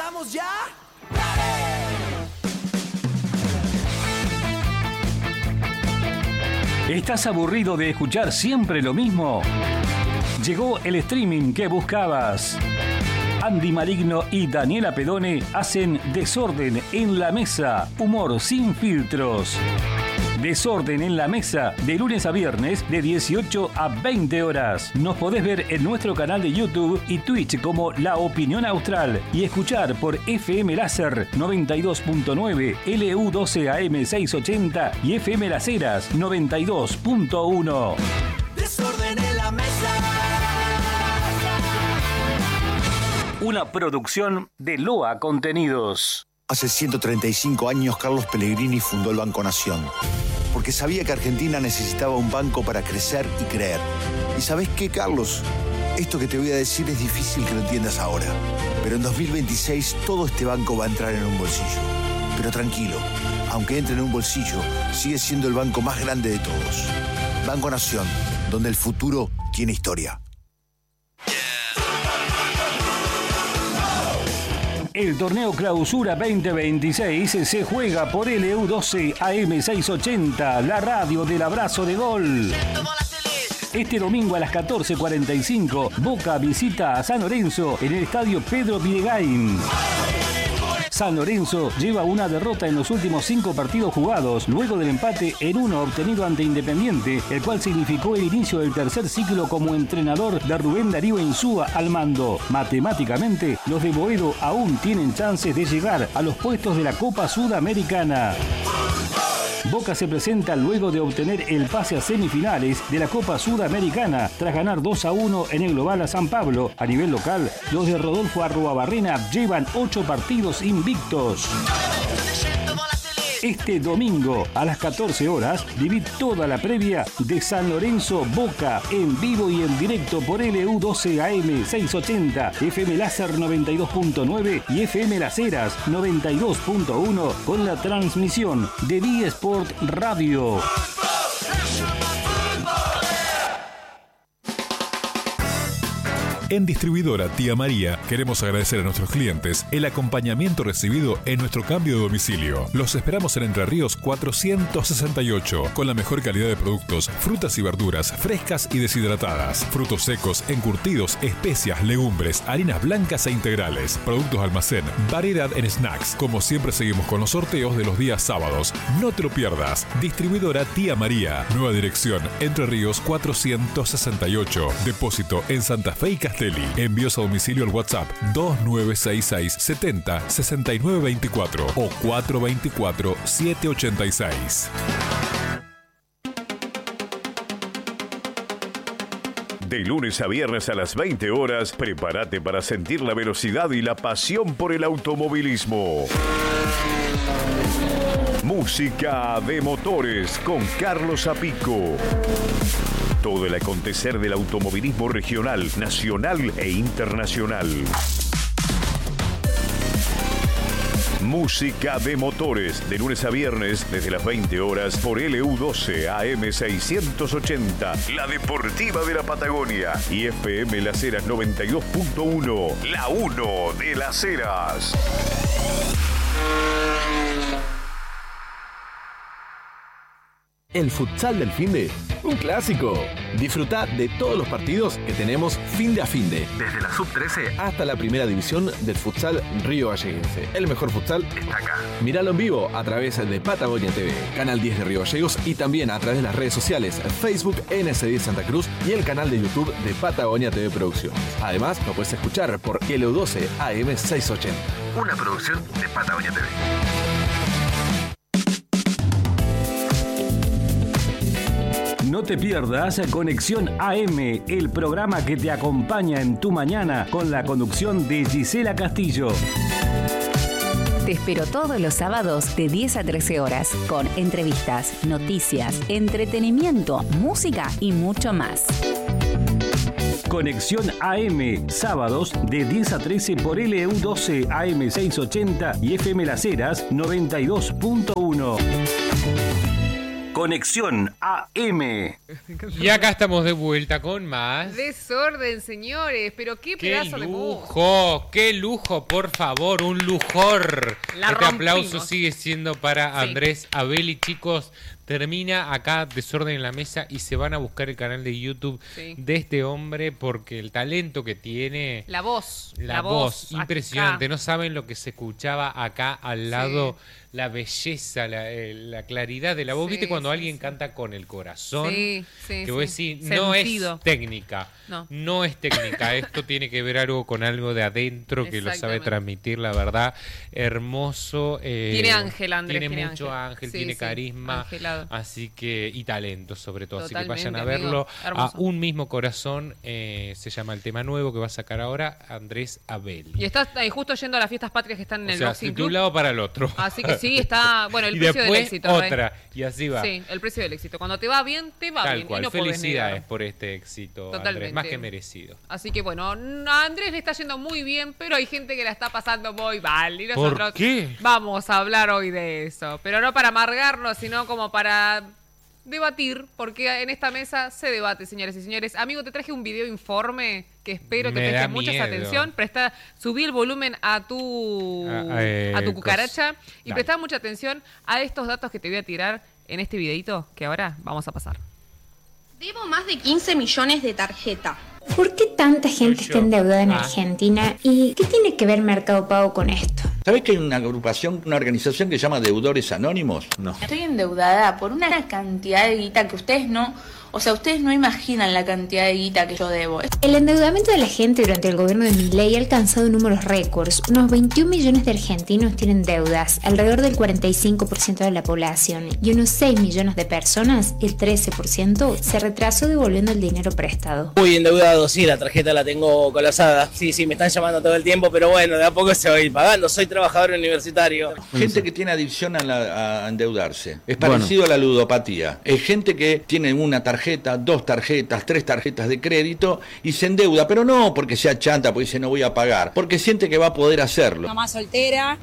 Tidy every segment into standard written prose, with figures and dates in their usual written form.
¿Empezamos ya? ¿Estás aburrido de escuchar siempre lo mismo? Llegó el streaming que buscabas. Andy Maligno y Daniela Pedone hacen Desorden en la Mesa, humor sin filtros. Desorden en la Mesa, de lunes a viernes, de 18 a 20 horas. Nos podés ver en nuestro canal de YouTube y Twitch como La Opinión Austral y escuchar por FM Láser 92.9, LU12 AM 680 y FM Las Heras 92.1. Desorden en la Mesa. Una producción de Loa Contenidos. Hace 135 años Carlos Pellegrini fundó el Banco Nación, porque sabía que Argentina necesitaba un banco para crecer y creer. ¿Y sabés qué, Carlos? Esto que te voy a decir es difícil que lo entiendas ahora, pero en 2026 todo este banco va a entrar en un bolsillo. Pero tranquilo, aunque entre en un bolsillo, sigue siendo el banco más grande de todos. Banco Nación, donde el futuro tiene historia. El torneo Clausura 2026 se juega por LU12 AM 680, la radio del abrazo de gol. Este domingo a las 14:45, Boca visita a San Lorenzo en el estadio Pedro Videgain. San Lorenzo lleva una derrota en los últimos 5 partidos jugados, luego del empate en 1 obtenido ante Independiente, el cual significó el inicio del tercer ciclo como entrenador de Rubén Darío Insúa al mando. Matemáticamente, los de Boedo aún tienen chances de llegar a los puestos de la Copa Sudamericana. Boca se presenta luego de obtener el pase a semifinales de la Copa Sudamericana tras ganar 2-1 en el global a San Pablo. A nivel local, los de Rodolfo Arruabarrena llevan 8 partidos invictos. Este domingo a las 14 horas viví toda la previa de San Lorenzo Boca en vivo y en directo por LU12 AM 680, FM Láser 92.9 y FM Las Heras 92.1 con la transmisión de D-Sport Radio. En Distribuidora Tía María queremos agradecer a nuestros clientes el acompañamiento recibido en nuestro cambio de domicilio. Los esperamos en Entre Ríos 468 con la mejor calidad de productos, frutas y verduras frescas y deshidratadas, frutos secos, encurtidos, especias, legumbres, harinas blancas e integrales, productos almacén, variedad en snacks. Como siempre seguimos con los sorteos de los días sábados. No te lo pierdas. Distribuidora Tía María. Nueva dirección Entre Ríos 468. Depósito en Santa Fe y Castelli. Envíos a domicilio al WhatsApp 2966 70 69 24 o 424 786. De lunes a viernes a las 20 horas, prepárate para sentir la velocidad y la pasión por el automovilismo. Música de motores con Carlos Apico. Todo el acontecer del automovilismo regional, nacional e internacional. Música de motores, de lunes a viernes, desde las 20 horas, por LU12 AM 680, la deportiva de la Patagonia, y FM Las Heras 92.1, la 1 de Las Heras. El futsal del finde, un clásico. Disfruta de todos los partidos que tenemos finde a finde, desde la sub-13 hasta la primera división del futsal Río Galleguense. El mejor futsal está acá. Míralo en vivo a través de Patagonia TV, Canal 10 de Río Gallegos, y también a través de las redes sociales Facebook NS10 Santa Cruz y el canal de YouTube de Patagonia TV Producciones. Además, lo puedes escuchar por LU12 AM 680, una producción de Patagonia TV. No te pierdas Conexión AM, el programa que te acompaña en tu mañana con la conducción de Gisela Castillo. Te espero todos los sábados de 10 a 13 horas con entrevistas, noticias, entretenimiento, música y mucho más. Conexión AM, sábados de 10 a 13 por LU12 AM 680 y FM Las Heras 92.1. Conexión AM. Y acá estamos de vuelta con más. Desorden, señores, pero qué pedazo de lujo, qué lujo, por favor, un lujor. Este aplauso sigue siendo para Andrés Abeli, chicos. Termina acá Desorden en la Mesa y se van a buscar el canal de YouTube de este hombre porque el talento que tiene... La voz impresionante. Acá. No saben lo que se escuchaba acá al lado, la belleza, la claridad de la voz. ¿Viste cuando alguien canta con el corazón? Que vos decís, no es técnica. No es técnica. Esto tiene que ver algo con algo de adentro que lo sabe transmitir, la verdad. Hermoso. Tiene ángel, Andrés. Tiene mucho ángel, tiene carisma. Angelado. Así que, y talento sobre todo. Totalmente, así que vayan a verlo. Hermoso. A Un Mismo Corazón se llama el tema nuevo que va a sacar ahora Andrés Abel. Y está justo yendo a las fiestas patrias que están en el Boxing Club. De un lado para el otro. Así que sí, está, bueno, el y precio después del éxito. Otra, y así va. Sí, el precio del éxito. Cuando te va bien, te va Tal bien. cual. Y no Felicidades por este éxito, Totalmente. Andrés, más que merecido. Así que bueno, a Andrés le está yendo muy bien, pero hay gente que la está pasando muy mal. Y nosotros ¿Por qué? vamos a hablar hoy de eso. Pero no para amargarnos, sino como para debatir, porque en esta mesa se debate, señores y señores. Amigo, te traje un video informe que espero que prestes mucha atención. Subí el volumen a tu cucaracha y prestá mucha atención a estos datos que te voy a tirar en este videito que ahora vamos a pasar. Debo más de 15 millones de tarjeta. ¿Por qué tanta gente está endeudada en Argentina? ¿Y qué tiene que ver Mercado Pago con esto? ¿Sabés que hay una agrupación, una organización que se llama Deudores Anónimos? No. Estoy endeudada por una cantidad de guita que ustedes no imaginan la cantidad de guita que yo debo. El endeudamiento de la gente durante el gobierno de Milei ha alcanzado números récords. Unos 21 millones de argentinos tienen deudas, alrededor del 45% de la población, y unos 6 millones de personas, el 13%, se retrasó devolviendo el dinero prestado. Muy endeudado, sí, la tarjeta la tengo colapsada. Sí, me están llamando todo el tiempo, pero bueno, de a poco se va a ir pagando. Soy trabajador universitario. Gente que tiene adicción a endeudarse. Es parecido a la ludopatía. Es gente que tiene una tarjeta, 2 tarjetas, 3 tarjetas de crédito y se endeuda, pero no porque sea chanta, porque dice no voy a pagar, porque siente que va a poder hacerlo. Mamá soltera,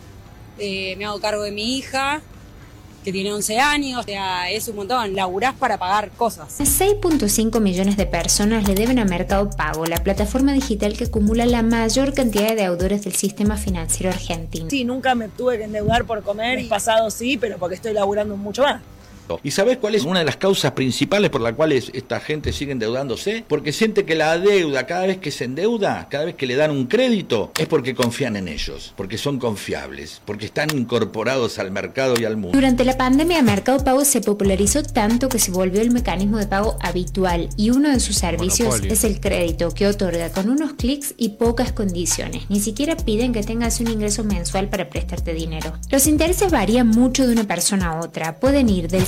me hago cargo de mi hija, que tiene 11 años, o sea, es un montón, laburás para pagar cosas. 6.5 millones de personas le deben a Mercado Pago, la plataforma digital que acumula la mayor cantidad de deudores del sistema financiero argentino. Sí, nunca me tuve que endeudar por comer, y pasado sí, pero porque estoy laburando mucho más. ¿Y sabés cuál es una de las causas principales por las cuales esta gente sigue endeudándose? Porque siente que la deuda, cada vez que se endeuda, cada vez que le dan un crédito, es porque confían en ellos, porque son confiables, porque están incorporados al mercado y al mundo. Durante la pandemia, Mercado Pago se popularizó tanto que se volvió el mecanismo de pago habitual, y uno de sus servicios es el crédito, que otorga con unos clics y pocas condiciones. Ni siquiera piden que tengas un ingreso mensual para prestarte dinero. Los intereses varían mucho de una persona a otra, pueden ir del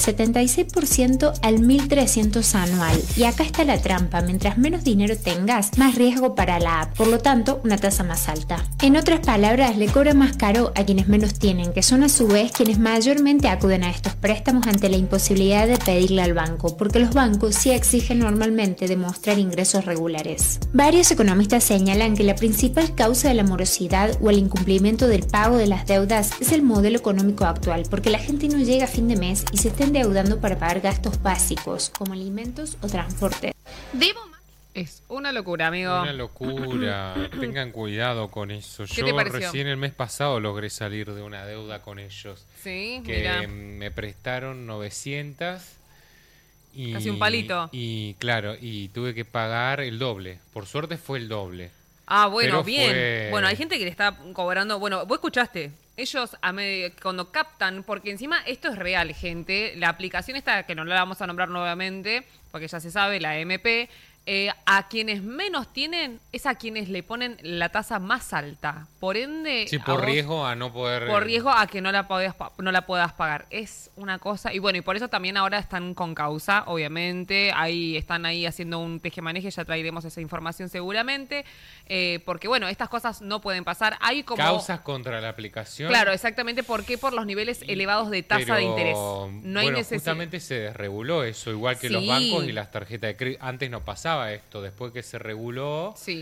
76% al 1.300 anual. Y acá está la trampa: mientras menos dinero tengas, más riesgo para la app, por lo tanto, una tasa más alta. En otras palabras, le cobra más caro a quienes menos tienen, que son a su vez quienes mayormente acuden a estos préstamos ante la imposibilidad de pedirle al banco, porque los bancos sí exigen normalmente demostrar ingresos regulares. Varios economistas señalan que la principal causa de la morosidad o el incumplimiento del pago de las deudas es el modelo económico actual, porque la gente no llega a fin de mes y se está endeudando para pagar gastos básicos como alimentos o transporte. Es una locura, amigo. Una locura. Tengan cuidado con eso. ¿Qué Yo te pareció? recién el mes pasado logré salir de una deuda con ellos. Sí, que mira. me prestaron 900 y Casi un palito. Y claro, y tuve que pagar el doble. Por suerte fue el doble. Ah, bueno, Pero bien. Bueno, hay gente que le está cobrando. Bueno, vos escuchaste. Ellos cuando captan, porque encima esto es real, gente. La aplicación esta, que no la vamos a nombrar nuevamente, porque ya se sabe, la MP, a quienes menos tienen es a quienes le ponen la tasa más alta. Por ende, Sí, por riesgo a no poder... por riesgo a que no la puedas pagar. Es una cosa... Y bueno, y por eso también ahora están con causa, obviamente. Están ahí haciendo un tejemaneje, ya traeremos esa información seguramente. Porque bueno, estas cosas no pueden pasar. Hay como... Causas contra la aplicación. Claro, exactamente. ¿Por qué? Por los niveles elevados de tasa de interés. No hay necesidad. Justamente se desreguló eso, igual que los bancos y las tarjetas de crédito. Antes no pasaba esto. Después que se reguló... Sí.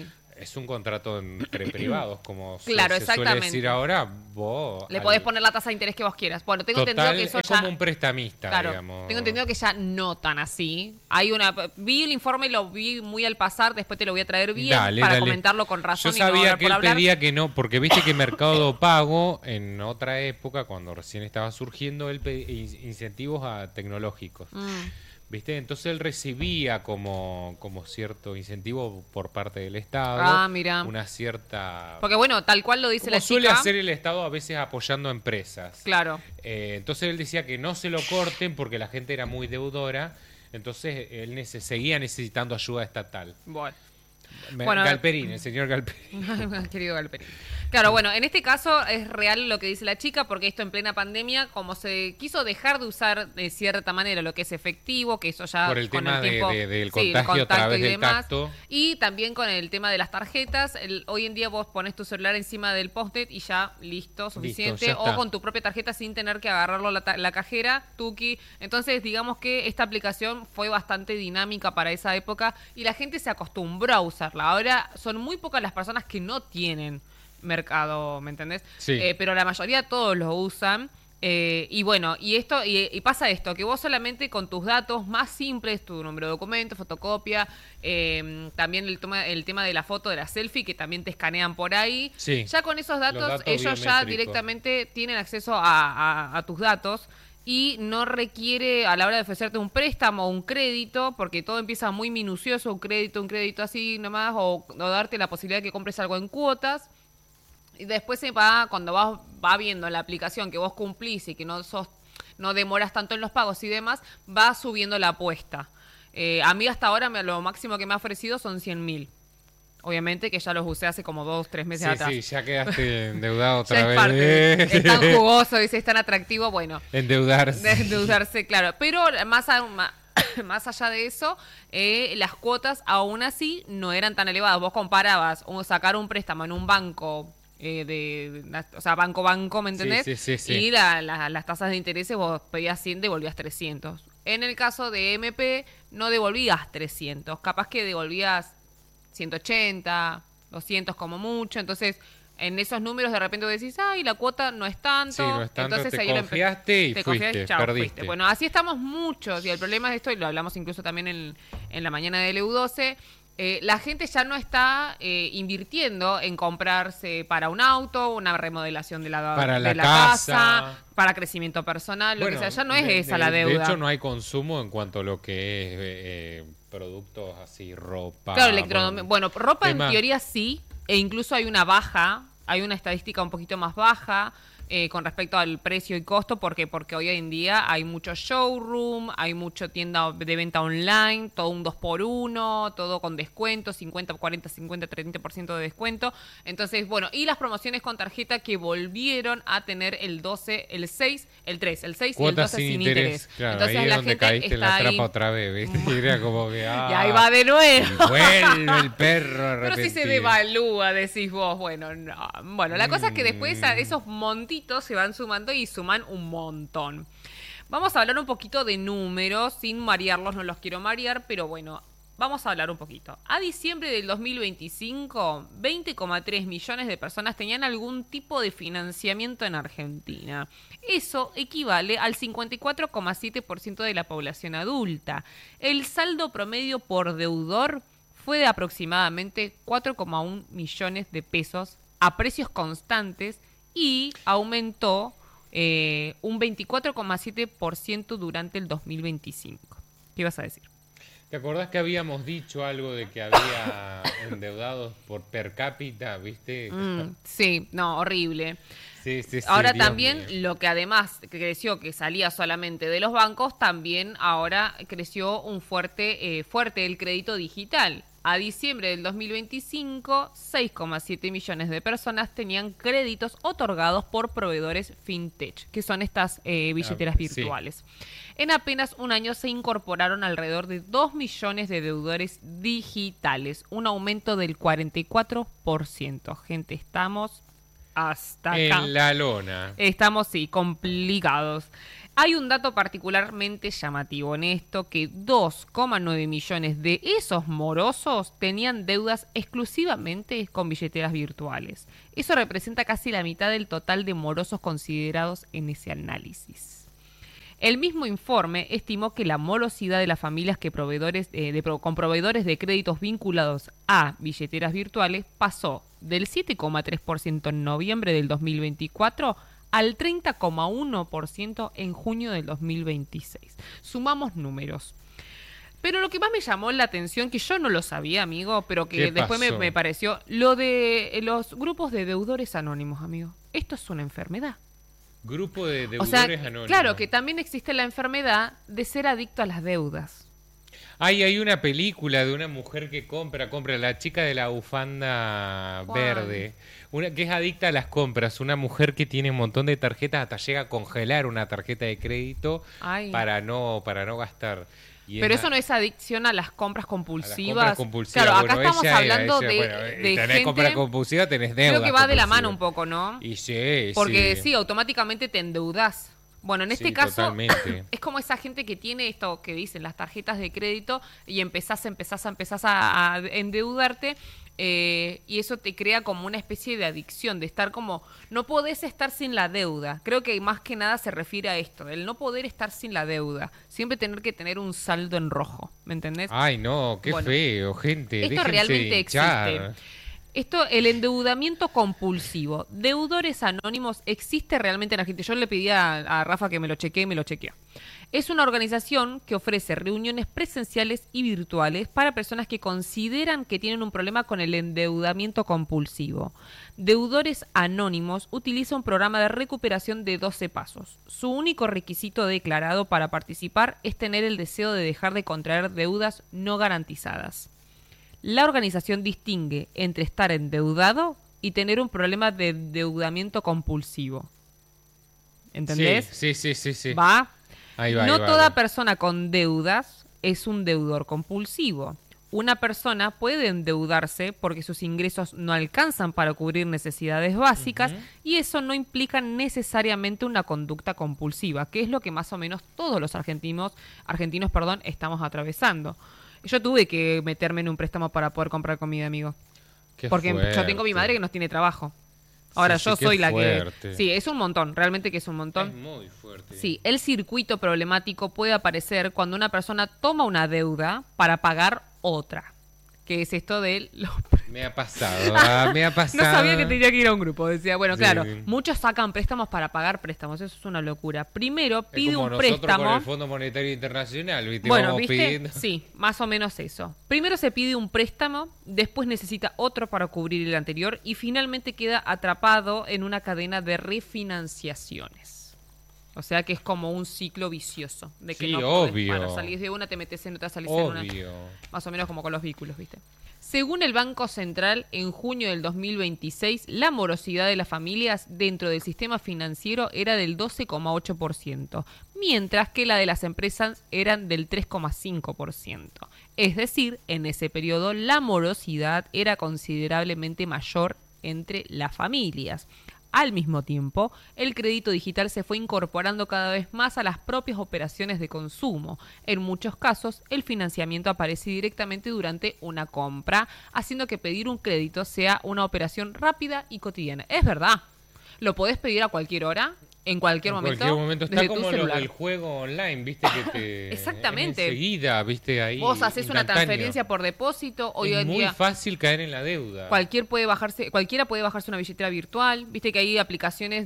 Es un contrato entre privados, como claro, se suele decir ahora. Vos le podés poner la tasa de interés que vos quieras. Bueno, tengo entendido que eso es ya... como un prestamista, claro, digamos. Tengo entendido que ya no tan así. Vi el informe, lo vi muy al pasar, después te lo voy a traer bien para comentarlo con razón. Yo sabía que él pedía que no, porque viste que Mercado Pago, en otra época, cuando recién estaba surgiendo, él pedía incentivos tecnológicos. ¿Viste? Entonces él recibía como cierto incentivo por parte del Estado. Mira. Una cierta... Porque bueno, tal cual lo dice la chica. Suele hacer el Estado a veces apoyando a empresas. Claro. Entonces él decía que no se lo corten porque la gente era muy deudora. Entonces él seguía necesitando ayuda estatal. Bueno, Galperín, el señor Galperín. Querido Galperín. Claro, bueno, en este caso es real lo que dice la chica, porque esto en plena pandemia, como se quiso dejar de usar de cierta manera lo que es efectivo, que eso ya por el con tema el tiempo, del contagio a través del tacto. Y también con el tema de las tarjetas, hoy en día vos pones tu celular encima del post-it y ya listo, suficiente, listo, o con tu propia tarjeta sin tener que agarrarlo la cajera, tuki. Entonces, digamos que esta aplicación fue bastante dinámica para esa época y la gente se acostumbró a usarla. Ahora son muy pocas las personas que no tienen Mercado, ¿me entendés? Sí. Pero la mayoría todos lo usan. Y bueno, y pasa esto, que vos solamente con tus datos más simples, tu número de documento, fotocopia, también el tema de la foto, de la selfie, que también te escanean por ahí. Sí. Ya con esos datos ellos ya directamente tienen acceso a tus datos. Y no requiere a la hora de ofrecerte un préstamo o un crédito, porque todo empieza muy minucioso, un crédito así nomás, o darte la posibilidad de que compres algo en cuotas. Y después cuando va viendo la aplicación que vos cumplís y que no demoras tanto en los pagos y demás, va subiendo la apuesta. A mí hasta ahora lo máximo que me ha ofrecido son 100.000. Obviamente que ya los usé hace como 2-3 meses atrás. Sí, ya quedaste endeudado otra ya vez. Es parte. Es tan jugoso y es tan atractivo, bueno. Endeudarse, claro. Pero más allá de eso, las cuotas aún así no eran tan elevadas. Vos comparabas sacar un préstamo en un banco, o sea, banco, ¿me entendés? Sí. Y las tasas de interés vos pedías 100, devolvías 300. En el caso de MP, no devolvías 300. Capaz que devolvías 180, 200 como mucho. Entonces, en esos números de repente vos decís, la cuota no es tanto. Sí, no es tanto. Entonces, te confiaste y perdiste. Fuiste. Bueno, así estamos muchos. Y el problema de esto, y lo hablamos incluso también en la mañana del EU12, la gente ya no está invirtiendo en comprarse para un auto, una remodelación de la casa, para crecimiento personal, lo que sea. Ya no es esa la deuda. De hecho, no hay consumo en cuanto a lo que es productos así, ropa. Claro, electrodomésticos. Bueno, ropa en teoría sí, e incluso hay una estadística un poquito más baja con respecto al precio y costo. ¿Por qué? Porque hoy en día hay mucho showroom, hay mucha tienda de venta online, todo un 2x1, todo con descuento, 50, 40, 50, 30% de descuento. Entonces, bueno, y las promociones con tarjeta que volvieron a tener el 12, el 6, el 3, el 6 cuotas y el 12 sin interés. Claro, entonces ahí la es donde gente caíste en la está trampa otra vez, ¿viste? Era como que, y ahí va de nuevo. Vuelve el perro arrepentido. Pero si se devalúa, decís vos, bueno, no. Bueno, la cosa es que después esos montitos se van sumando y suman un montón. Vamos a hablar un poquito de números, sin marearlos, no los quiero marear, pero bueno, vamos a hablar un poquito. A diciembre del 2025, 20,3 millones de personas tenían algún tipo de financiamiento en Argentina. Eso equivale al 54,7% de la población adulta. El saldo promedio por deudor fue de aproximadamente 4,1 millones de pesos a precios constantes y aumentó un 24,7% durante el 2025. ¿Qué ibas a decir? ¿Te acordás que habíamos dicho algo de que había endeudados por per cápita, viste? Sí, no, horrible. Sí, ahora Dios también mío. Lo que además creció, que salía solamente de los bancos, también ahora creció un fuerte el crédito digital. A diciembre del 2025, 6,7 millones de personas tenían créditos otorgados por proveedores fintech, que son estas billeteras virtuales. Sí. En apenas un año se incorporaron alrededor de 2 millones de deudores digitales, un aumento del 44%. Gente, estamos hasta acá. En la lona. Estamos, sí, complicados. Hay un dato particularmente llamativo en esto, que 2,9 millones de esos morosos tenían deudas exclusivamente con billeteras virtuales. Eso representa casi la mitad del total de morosos considerados en ese análisis. El mismo informe estimó que la morosidad de las familias con proveedores de créditos vinculados a billeteras virtuales pasó del 7,3% en noviembre del 2024 al 30,1% en junio del 2026. Sumamos números. Pero lo que más me llamó la atención, que yo no lo sabía, amigo, pero que después me pareció, lo de los grupos de deudores anónimos, amigo. Esto es una enfermedad. Grupo de deudores anónimos. Claro, que también existe la enfermedad de ser adicto a las deudas. Hay una película de una mujer que compra la chica de la bufanda verde, que es adicta a las compras, una mujer que tiene un montón de tarjetas, hasta llega a congelar una tarjeta de crédito para no gastar. Pero eso no es adicción a las compras compulsivas. Claro, acá estamos hablando de tenés gente, compra compulsiva, tenés deuda. Creo que va de la mano un poco, ¿no? Y sí, porque sí, automáticamente te endeudás. Bueno, en este caso totalmente. Es como esa gente que tiene esto que dicen las tarjetas de crédito y empezás a endeudarte y eso te crea como una especie de adicción, de estar como, no podés estar sin la deuda. Creo que más que nada se refiere a esto, el no poder estar sin la deuda, siempre tener que tener un saldo en rojo, ¿me entendés? Ay, no, qué feo, gente. Esto realmente existe. El endeudamiento compulsivo, deudores anónimos, existe realmente en Argentina. Yo le pedí a Rafa que me lo chequee y me lo chequeó. Es una organización que ofrece reuniones presenciales y virtuales para personas que consideran que tienen un problema con el endeudamiento compulsivo. Deudores Anónimos utiliza un programa de recuperación de 12 pasos. Su único requisito declarado para participar es tener el deseo de dejar de contraer deudas no garantizadas. La organización distingue entre estar endeudado y tener un problema de endeudamiento compulsivo. ¿Entendés? Sí. ¿Va? Ahí va. No toda persona con deudas es un deudor compulsivo. Una persona puede endeudarse porque sus ingresos no alcanzan para cubrir necesidades básicas y eso no implica necesariamente una conducta compulsiva, que es lo que más o menos todos los argentinos, estamos atravesando. Yo tuve que meterme en un préstamo para poder comprar comida, amigo. Porque yo tengo mi madre que no tiene trabajo. Ahora yo soy la que... Sí, es un montón, realmente que es un montón. Es muy fuerte. Sí, el circuito problemático puede aparecer cuando una persona toma una deuda para pagar otra. Que es esto de los... Me ha pasado. No sabía que tenía que ir a un grupo. Decía, bueno, claro, muchos sacan préstamos para pagar préstamos. Eso es una locura. Primero pide un préstamo. Con el Fondo Monetario Internacional, ¿viste? Bueno, vamos ¿viste? Pidiendo. Sí, más o menos eso. Primero se pide un préstamo, después necesita otro para cubrir el anterior y finalmente queda atrapado en una cadena de refinanciaciones. O sea que es como un ciclo vicioso. De que no podés, bueno, salís de una, te metes en otra, salís en una. Más o menos como con los vehículos, ¿viste? Según el Banco Central, en junio del 2026, la morosidad de las familias dentro del sistema financiero era del 12,8%, mientras que la de las empresas eran del 3,5%. Es decir, en ese periodo la morosidad era considerablemente mayor entre las familias. Al mismo tiempo, el crédito digital se fue incorporando cada vez más a las propias operaciones de consumo. En muchos casos, el financiamiento aparece directamente durante una compra, haciendo que pedir un crédito sea una operación rápida y cotidiana. Es verdad, lo podés pedir a cualquier hora, en cualquier momento. En cualquier momento está como lo del juego online, viste, que te... Exactamente. Enseguida, viste, ahí. Vos haces una transferencia por depósito. Hoy en día es muy fácil caer en la deuda. Cualquiera puede bajarse una billetera virtual. Viste que hay aplicaciones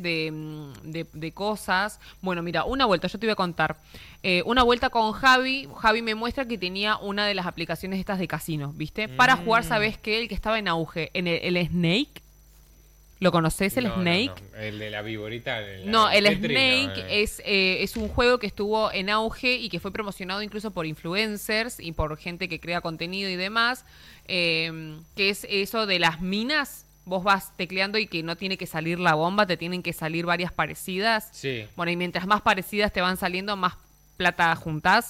de cosas. Bueno, mira, una vuelta, yo te voy a contar. Una vuelta con Javi. Javi me muestra que tenía una de las aplicaciones estas de casino, ¿viste? Para jugar, ¿sabés qué? El que estaba en auge. En el Snake. ¿Lo conocés, el Snake? No. El de la viborita. El Snake es un juego que estuvo en auge y que fue promocionado incluso por influencers y por gente que crea contenido y demás, que es eso de las minas. Vos vas tecleando y que no tiene que salir la bomba, te tienen que salir varias parecidas. Sí. Bueno, y mientras más parecidas te van saliendo, más plata juntás.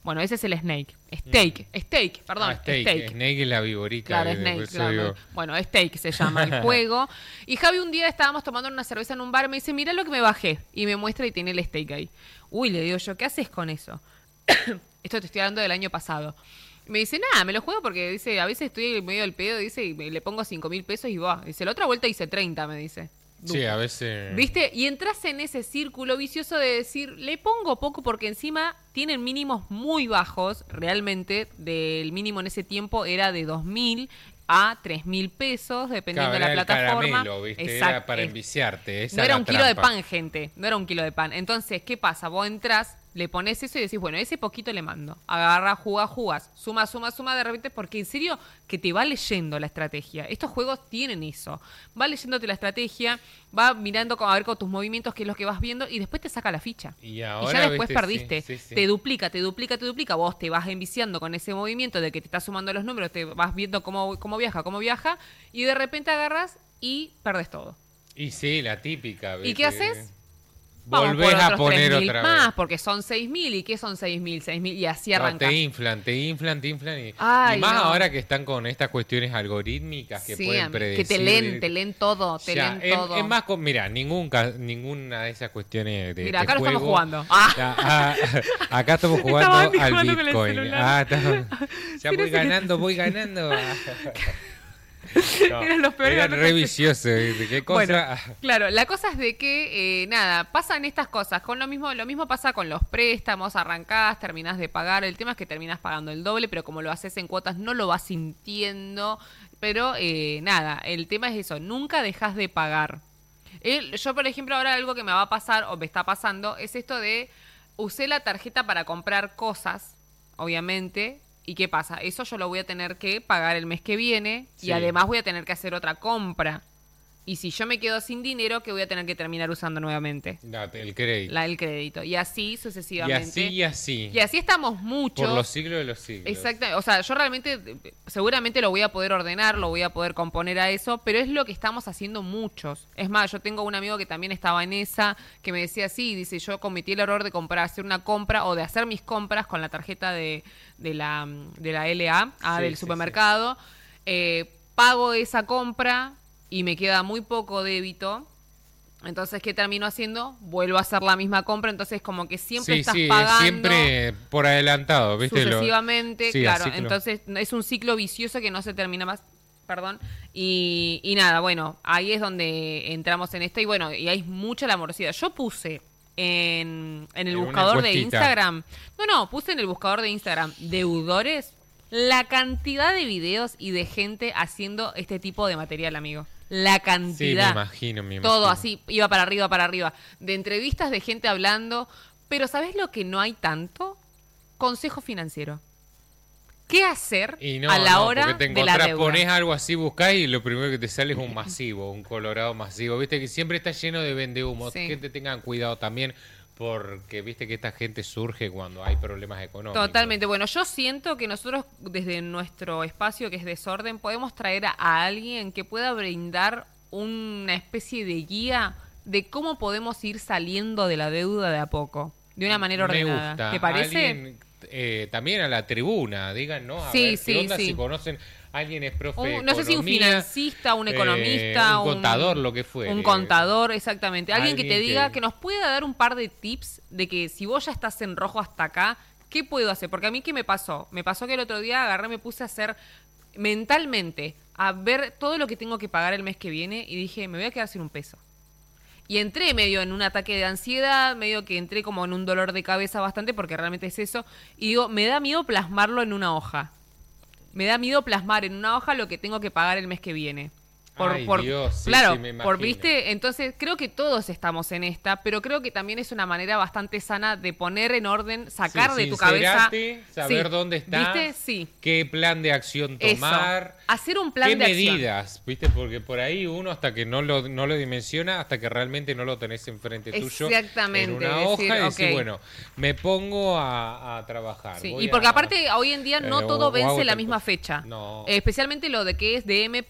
Bueno, ese es el Snake. Steak, perdón. Steak. Snake es la viborita. Claro, Snake, claro. Bueno, Steak se llama el juego. Y Javi un día estábamos tomando una cerveza en un bar y me dice, mira lo que me bajé. Y me muestra y tiene el steak ahí. Uy, le digo yo, ¿qué haces con eso? Esto te estoy hablando del año pasado. Me dice, nada, me lo juego porque dice, a veces estoy en medio del pedo, dice, y le pongo 5.000 pesos y va. Dice, la otra vuelta hice 30, me dice. Sí, a veces... ¿Viste? Y entras en ese círculo vicioso de decir, le pongo poco porque encima tienen mínimos muy bajos, realmente, del mínimo en ese tiempo era de 2.000 a 3.000 pesos, dependiendo de la plataforma. Caramelo, ¿viste? Era para enviciarte. No era un kilo de pan, gente. No era un kilo de pan. Entonces, ¿qué pasa? Vos entras, le pones eso y decís, bueno, ese poquito le mando. Agarra, jugás. Suma de repente, porque en serio que te va leyendo la estrategia. Estos juegos tienen eso. Va leyéndote la estrategia, va mirando a ver con tus movimientos qué es lo que vas viendo y después te saca la ficha. Y ya después perdiste. Sí. Te duplica. Vos te vas enviciando con ese movimiento de que te estás sumando los números, te vas viendo cómo viaja y de repente agarras y perdés todo. Y sí, la típica. ¿Viste? ¿Y qué haces? Volvés a poner otra vez. Más, porque son 6.000. ¿Y qué son 6.000? 6.000 y así arrancas. Te inflan. Y más ahora que están con estas cuestiones algorítmicas que pueden predecir. Que te leen todo. Es más, mira, ninguna de esas cuestiones de mira, acá juego, lo estamos jugando. Acá estamos jugando al Bitcoin. Ya voy ganando. No, eran los peores. Eran re viciosos. ¿Qué cosa? Bueno, claro, la cosa es de que, pasan estas cosas. Lo mismo pasa con los préstamos. Arrancás, terminás de pagar. El tema es que terminás pagando el doble, pero como lo haces en cuotas no lo vas sintiendo. Pero, el tema es eso. Nunca dejas de pagar. Yo, por ejemplo, ahora algo que me va a pasar, o me está pasando, es esto de usé la tarjeta para comprar cosas, obviamente. ¿Y qué pasa? Eso yo lo voy a tener que pagar el mes que viene y además voy a tener que hacer otra compra. Y si yo me quedo sin dinero, ¿qué voy a tener que terminar usando nuevamente? El crédito. El crédito. Y así sucesivamente. Y así. Y así estamos mucho. Por los siglos de los siglos. Exacto. O sea, yo realmente, seguramente lo voy a poder ordenar, lo voy a poder componer a eso, pero es lo que estamos haciendo muchos. Es más, yo tengo un amigo que también estaba en esa, que me decía así, dice, yo cometí el error de hacer una compra o de hacer mis compras con la tarjeta de la LA, del supermercado. Pago esa compra y me queda muy poco débito. Entonces, ¿qué termino haciendo? Vuelvo a hacer la misma compra. Entonces, como que siempre estás pagando. Siempre por adelantado, ¿viste? Sucesivamente, claro. Entonces, es un ciclo vicioso que no se termina más. Perdón. Y nada, bueno, ahí es donde entramos en esto. Y bueno, y hay mucha la morosidad. Yo puse en el buscador de Instagram. Puse en el buscador de Instagram deudores. La cantidad de videos y de gente haciendo este tipo de material, amigo. La cantidad. Sí, me imagino. Todo así, iba para arriba. De entrevistas de gente hablando. Pero ¿sabés lo que no hay tanto? Consejo financiero. ¿Qué hacer a la hora de la deuda? Ponés algo así, buscás y lo primero que te sale es un masivo, un colorado masivo. Viste que siempre está lleno de vendehumos. Sí. Gente, tengan cuidado también. Porque viste que esta gente surge cuando hay problemas económicos. Totalmente. Bueno, yo siento que nosotros desde nuestro espacio que es Desorden podemos traer a alguien que pueda brindar una especie de guía de cómo podemos ir saliendo de la deuda de a poco, de una manera ordenada. Me gusta. ¿Te parece? Alguien, también a la tribuna, digan, ¿no? ¿Qué onda si conocen? Alguien es profe de economía, no sé si un financista, un economista, un contador, lo que fuere. Un contador, exactamente. Alguien que te diga, que nos pueda dar un par de tips de que si vos ya estás en rojo hasta acá, ¿qué puedo hacer? Porque a mí, ¿qué me pasó? Me pasó que el otro día me puse a hacer mentalmente, a ver todo lo que tengo que pagar el mes que viene y dije, me voy a quedar sin un peso. Y entré medio en un ataque de ansiedad, medio que entré como en un dolor de cabeza bastante, porque realmente es eso. Y digo, me da miedo plasmarlo en una hoja. Me da miedo plasmar en una hoja lo que tengo que pagar el mes que viene. Dios, sí, claro, me imagino. ¿viste? Entonces, creo que todos estamos en esta, pero creo que también es una manera bastante sana de poner en orden, sacar de tu cabeza. Saber dónde estás, ¿viste? Sí. Qué plan de acción tomar. Eso. Hacer un plan de acción. ¿Qué medidas? ¿Viste? Porque por ahí uno hasta que no lo dimensiona, hasta que realmente no lo tenés enfrente tuyo. Exactamente. En una hoja y decir, bueno, me pongo a trabajar. Sí. Y porque aparte, hoy en día no todo vence la misma fecha. No. Especialmente lo de que es de MP.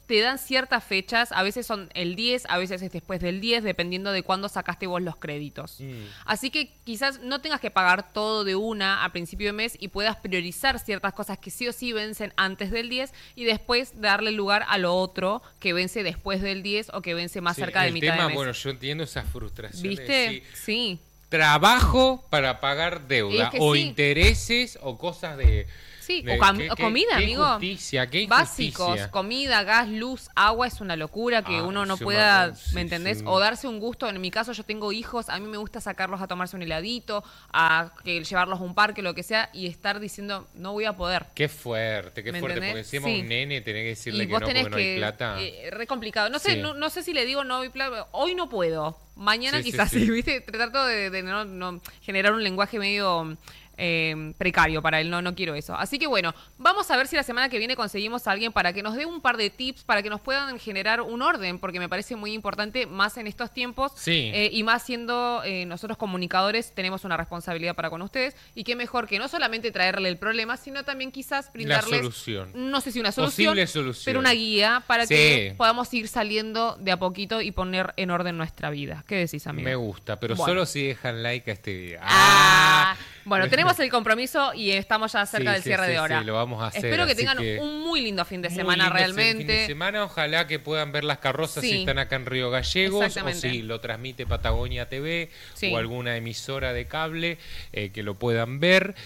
te dan ciertas fechas, a veces son el 10, a veces es después del 10, dependiendo de cuándo sacaste vos los créditos. Así que quizás no tengas que pagar todo de una a principio de mes y puedas priorizar ciertas cosas que sí o sí vencen antes del 10 y después darle lugar a lo otro que vence después del 10 o que vence más cerca de mitad de mes. Bueno, yo entiendo esas frustraciones. ¿Viste? Sí. Trabajo para pagar deuda o intereses o cosas de... Sí, o comida, amigo. Injusticia, qué básicos, injusticia. Comida, gas, luz, agua, es una locura que uno no pueda, ¿me entendés? O darse un gusto. En mi caso yo tengo hijos, a mí me gusta sacarlos a tomarse un heladito, llevarlos a un parque, lo que sea, y estar diciendo, no voy a poder. Qué fuerte, porque encima un nene tenés que decirle que no porque no hay plata. Re complicado. No sé, no sé si le digo no hay plata, hoy no puedo. Mañana quizás sí, ¿viste? Trato de no generar un lenguaje medio... precario para él, no quiero eso. Así que bueno, vamos a ver si la semana que viene conseguimos a alguien para que nos dé un par de tips, para que nos puedan generar un orden, porque me parece muy importante, más en estos tiempos, y más siendo nosotros comunicadores, tenemos una responsabilidad para con ustedes, y qué mejor que no solamente traerle el problema, sino también quizás brindarles, la solución. No sé si una solución, pero una guía para que podamos ir saliendo de a poquito y poner en orden nuestra vida. ¿Qué decís, amigo? Me gusta, pero solo si dejan like a este video. Bueno, tenemos el compromiso y estamos ya cerca del cierre de hora. Sí, lo vamos a hacer. Espero que tengan un muy lindo fin de semana realmente. Fin de semana, ojalá que puedan ver las carrozas si están acá en Río Gallegos o si lo transmite Patagonia TV o alguna emisora de cable que lo puedan ver.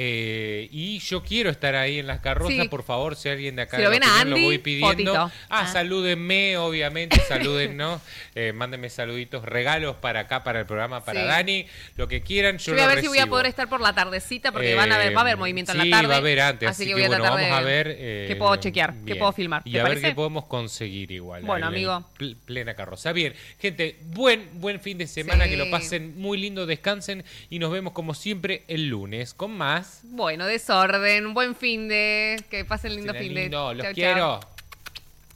Y yo quiero estar ahí en las carrozas, por favor, si alguien de acá si lo ven a Andy, lo voy pidiendo. Fotito. Salúdenme, obviamente, salúdennos, mándenme saluditos, regalos para acá, para el programa, para Dani, lo que quieran, yo voy a ver recibo. Si voy a poder estar por la tardecita porque va a haber movimiento en la tarde. Sí, va a haber antes, así que voy a tratar vamos a ver qué puedo chequear, qué puedo filmar. Y a ver qué podemos conseguir igual. Bueno, amigo. Plena carroza. Bien, gente, buen fin de semana, que lo pasen muy lindo, descansen y nos vemos como siempre el lunes con más. Bueno, desorden, buen fin de, que pasen lindo fin de. Los quiero. Chau.